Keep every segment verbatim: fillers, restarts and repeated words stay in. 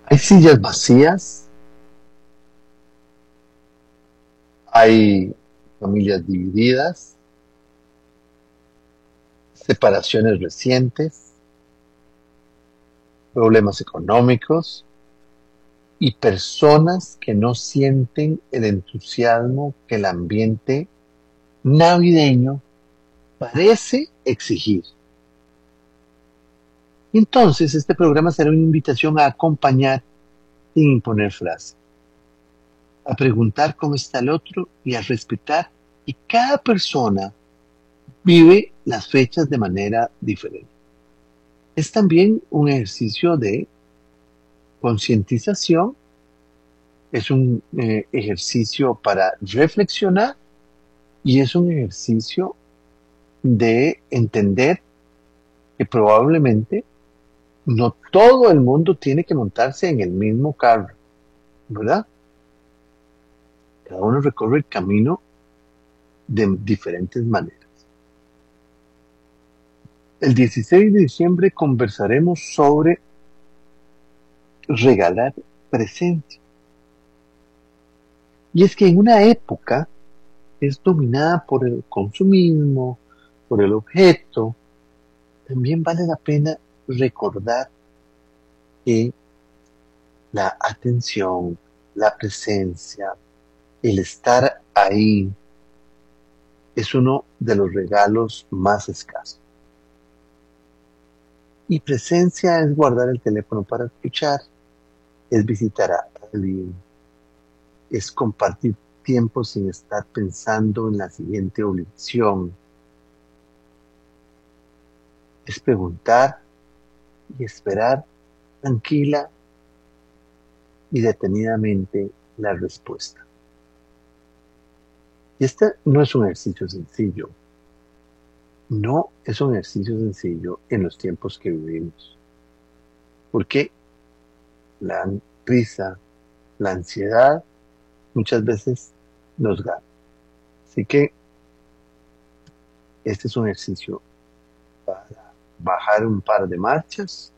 Hay sillas vacías, hay familias divididas, separaciones recientes, problemas económicos y personas que no sienten el entusiasmo que el ambiente navideño parece exigir. Entonces, este programa será una invitación a acompañar sin imponer frase, a preguntar cómo está el otro y a respetar que cada persona vive las fechas de manera diferente. Es también un ejercicio de concientización, es un eh, ejercicio para reflexionar y es un ejercicio de entender que probablemente no todo el mundo tiene que montarse en el mismo carro, ¿verdad? Cada uno recorre el camino de diferentes maneras. El dieciséis de diciembre conversaremos sobre regalar presente. Y es que en una época es dominada por el consumismo, por el objeto, también vale la pena recordar que la atención, la presencia, el estar ahí es uno de los regalos más escasos. Y presencia es guardar el teléfono para escuchar, es visitar a alguien, es compartir tiempo sin estar pensando en la siguiente obligación, es preguntar y esperar tranquila y detenidamente la respuesta. Y este no es un ejercicio sencillo, no es un ejercicio sencillo en los tiempos que vivimos, porque la prisa, la ansiedad muchas veces nos gana. Así que este es un ejercicio para bajar un par de marchas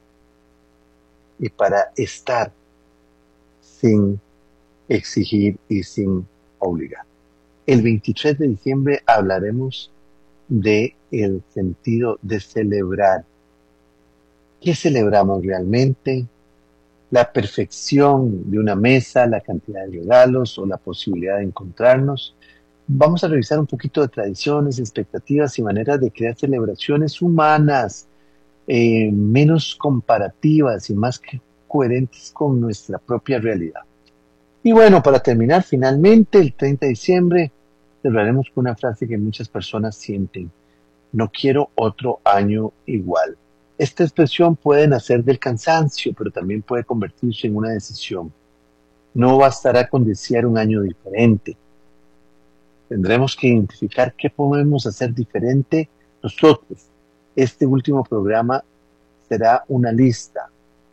y para estar sin exigir y sin obligar. El veintitrés de diciembre hablaremos de el sentido de celebrar. ¿Qué celebramos realmente? La perfección de una mesa, la cantidad de regalos o la posibilidad de encontrarnos. Vamos a revisar un poquito de tradiciones, expectativas y maneras de crear celebraciones humanas, eh, menos comparativas y más que coherentes con nuestra propia realidad. Y bueno, para terminar, finalmente, el treinta de diciembre, cerraremos con una frase que muchas personas sienten: no quiero otro año igual. Esta expresión puede nacer del cansancio, pero también puede convertirse en una decisión. No bastará con desear un año diferente. Tendremos que identificar qué podemos hacer diferente nosotros. Este último programa será una lista.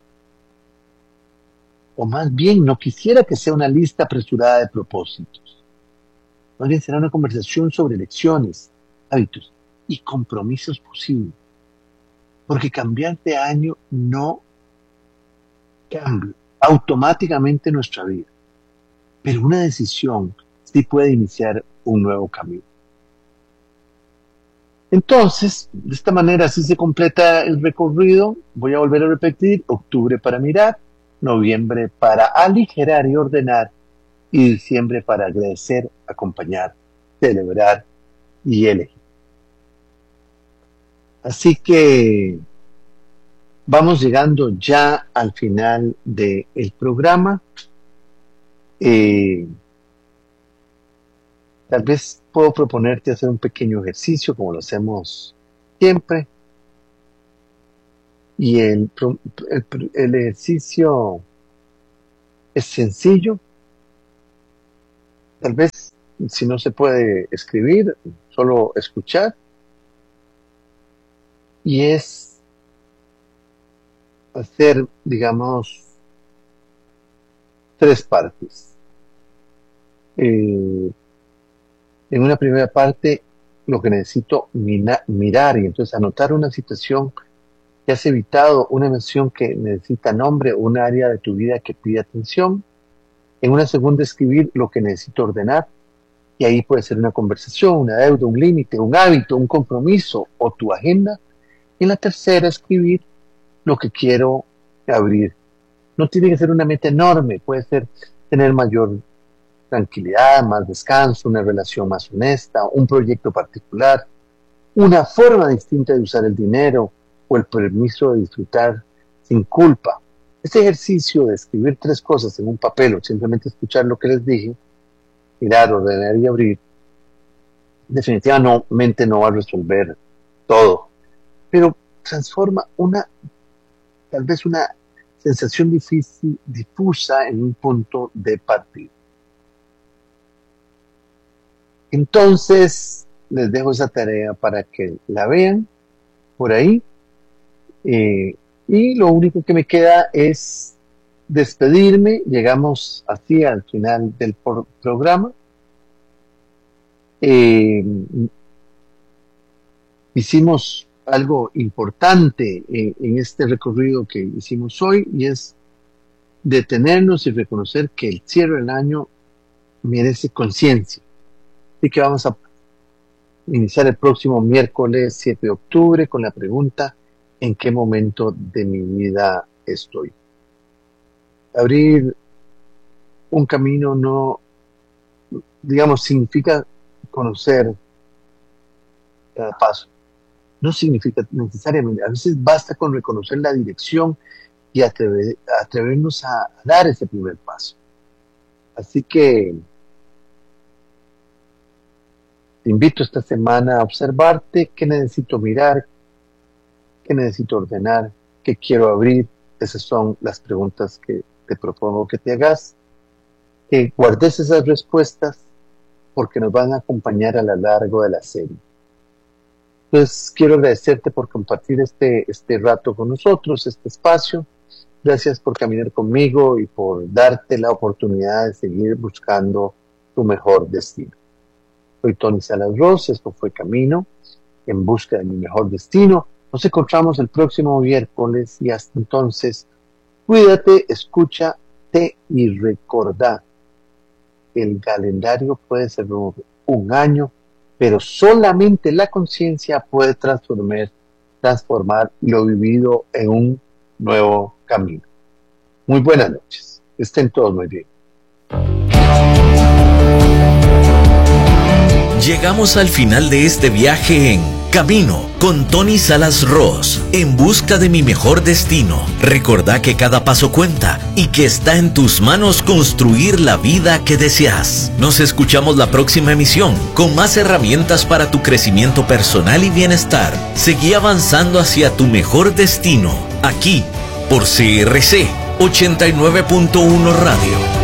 O más bien, no quisiera que sea una lista apresurada de propósitos. Más bien será una conversación sobre elecciones, hábitos y compromisos posibles. Porque cambiar de año no cambia automáticamente nuestra vida. Pero una decisión sí puede iniciar un nuevo camino. Entonces, de esta manera así se completa el recorrido. Voy a volver a repetir: octubre para mirar, noviembre para aligerar y ordenar, y diciembre para agradecer, acompañar, celebrar y elegir. Así que vamos llegando ya al final del programa. Eh, tal vez puedo proponerte hacer un pequeño ejercicio como lo hacemos siempre. Y el, el, el ejercicio es sencillo. Tal vez si no se puede escribir, solo escuchar. Y es hacer, digamos, tres partes. Eh, en una primera parte, lo que necesito mina, mirar y entonces anotar una situación que has evitado una emoción que necesita nombre o un área de tu vida que pide atención. En una segunda, escribir lo que necesito ordenar, y ahí puede ser una conversación, una deuda, un límite, un hábito, un compromiso o tu agenda. En la tercera, escribir lo que quiero abrir. No tiene que ser una meta enorme, puede ser tener mayor tranquilidad, más descanso, una relación más honesta, un proyecto particular, una forma distinta de usar el dinero o el permiso de disfrutar sin culpa. Este ejercicio de escribir tres cosas en un papel o simplemente escuchar lo que les dije, mirar, ordenar y abrir, definitivamente no va a resolver todo, pero transforma una, tal vez una sensación difícil, difusa en un punto de partida. Entonces, les dejo esa tarea para que la vean por ahí. Eh, y lo único que me queda es despedirme. Llegamos así al final del por- programa. Eh, hicimos algo importante en, en este recorrido que hicimos hoy, y es detenernos y reconocer que el cierre del año merece conciencia. Así que vamos a iniciar el próximo miércoles siete de octubre con la pregunta: ¿en qué momento de mi vida estoy? Abrir un camino no, digamos, significa conocer cada paso. No significa necesariamente, a veces basta con reconocer la dirección y atrever, atrevernos a, a dar ese primer paso. Así que te invito esta semana a observarte qué necesito mirar, qué necesito ordenar, qué quiero abrir. Esas son las preguntas que te propongo que te hagas. Que guardes esas respuestas porque nos van a acompañar a lo largo de la serie. Entonces, quiero agradecerte por compartir este, este rato con nosotros, este espacio. Gracias por caminar conmigo y por darte la oportunidad de seguir buscando tu mejor destino. Soy Tony Salas Ross, esto fue Camino en busca de mi mejor destino. Nos encontramos el próximo miércoles y hasta entonces, cuídate, escúchate y recordá, el calendario puede ser un, un año, pero solamente la conciencia puede transformar, transformar lo vivido en un nuevo camino. Muy buenas noches. Estén todos muy bien. Llegamos al final de este viaje en Camino con Tony Salas Ross, en busca de mi mejor destino. Recordá que cada paso cuenta y que está en tus manos construir la vida que deseas. Nos escuchamos la próxima emisión con más herramientas para tu crecimiento personal y bienestar. Seguí avanzando hacia tu mejor destino, aquí por C R C ochenta y nueve punto uno Radio.